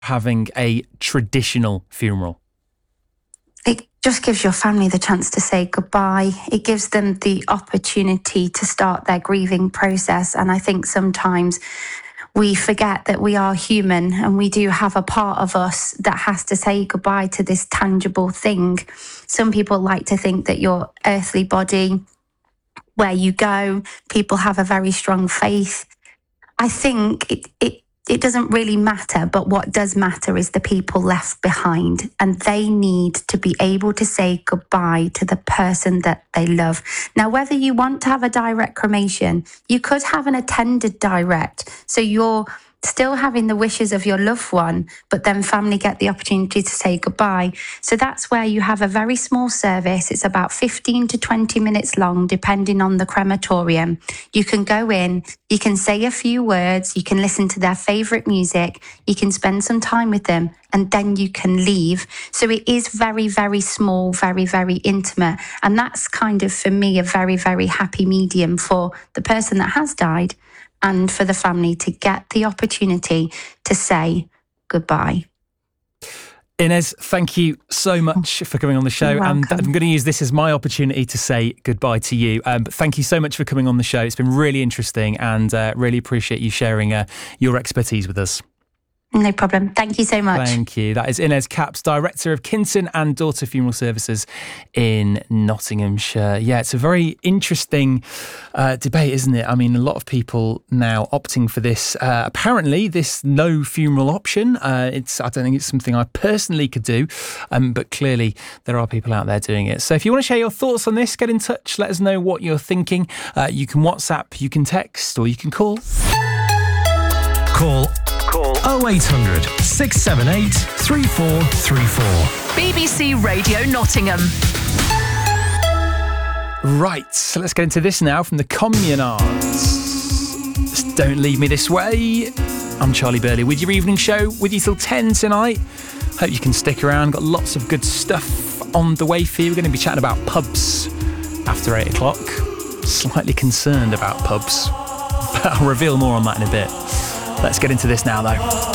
having a traditional funeral? It just gives your family the chance to say goodbye. It gives them the opportunity to start their grieving process. And I think sometimes we forget that we are human and we do have a part of us that has to say goodbye to this tangible thing. Some people like to think that your earthly body, where you go, people have a very strong faith. I think it doesn't really matter, but what does matter is the people left behind, and they need to be able to say goodbye to the person that they love. Now, whether you want to have a direct cremation, you could have an attended direct, so you're still having the wishes of your loved one, but then family get the opportunity to say goodbye. So that's where you have a very small service. It's about 15 to 20 minutes long, depending on the crematorium. You can go in, you can say a few words, you can listen to their favourite music, you can spend some time with them, and then you can leave. So it is very, very small, very, very intimate. And that's kind of, for me, a very, very happy medium for the person that has died and for the family to get the opportunity to say goodbye. Inez, thank you so much for coming on the show. And I'm going to use this as my opportunity to say goodbye to you. But thank you so much for coming on the show. It's been really interesting and really appreciate you sharing your expertise with us. No problem. Thank you so much. Thank you. That is Inez Capps, Director of Kinson and Daughter Funeral Services in Nottinghamshire. Yeah, it's a very interesting debate, isn't it? I mean, a lot of people now opting for this, apparently, this no funeral option. I don't think it's something I personally could do, but clearly there are people out there doing it. So if you want to share your thoughts on this, get in touch. Let us know what you're thinking. You can WhatsApp, you can text, or you can call. Call 0800 678 3434. BBC Radio Nottingham. Right, so let's get into this now from the Communards. Don't Leave Me This Way. I'm Charlie Burley with your evening show, with you till 10 tonight. Hope you can stick around. Got lots of good stuff on the way for you. We're going to be chatting about pubs after 8 o'clock. Slightly concerned about pubs, but I'll reveal more on that in a bit. Let's get into this now, though.